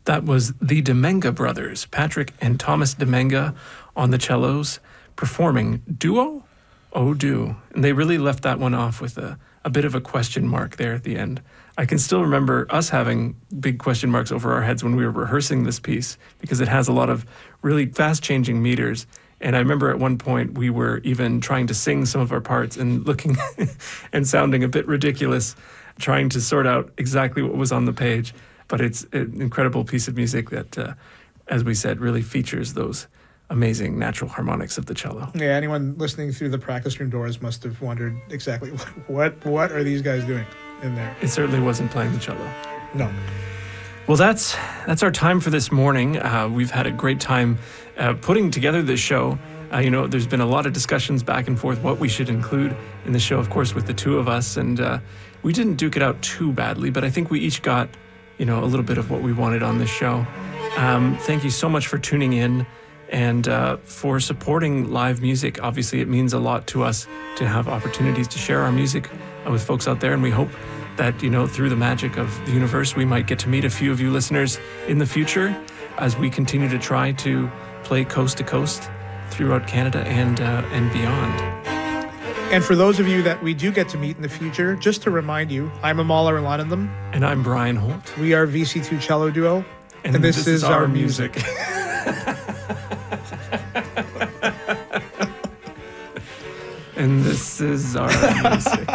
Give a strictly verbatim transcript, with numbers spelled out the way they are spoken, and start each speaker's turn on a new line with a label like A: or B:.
A: That was the Demenga brothers, Patrick and Thomas Demenga on the cellos, performing Duo Oh Do. And they really left that one off with a, a bit of a question mark there at the end. I can still remember us having big question marks over our heads when we were rehearsing this piece because it has a lot of really fast-changing meters. And I remember at one point we were even trying to sing some of our parts and looking and sounding a bit ridiculous, trying to sort out exactly what was on the page. But it's an incredible piece of music that, uh, as we said, really features those amazing natural harmonics of the cello.
B: Yeah, anyone listening through the practice room doors must have wondered exactly what what, what are these guys doing in there?
A: It certainly wasn't playing the cello.
B: No.
A: Well, that's that's our time for this morning. Uh, we've had a great time uh, putting together this show. Uh, you know, there's been a lot of discussions back and forth what we should include in the show, of course, with the two of us. And uh, we didn't duke it out too badly, but I think we each got, you know, a little bit of what we wanted on this show. Um, thank you so much for tuning in and uh, for supporting live music. Obviously, it means a lot to us to have opportunities to share our music uh, with folks out there, and we hope that, you know, through the magic of the universe, we might get to meet a few of you listeners in the future as we continue to try to play coast to coast throughout Canada and uh, and beyond.
B: And for those of you that we do get to meet in the future, just to remind you, I'm Amal Arulanandam.
A: And I'm Brian Holt.
B: We are V C two Cello Duo.
A: And,
B: and this,
A: this
B: is,
A: is our,
B: our
A: music.
B: music.
A: And this is our music.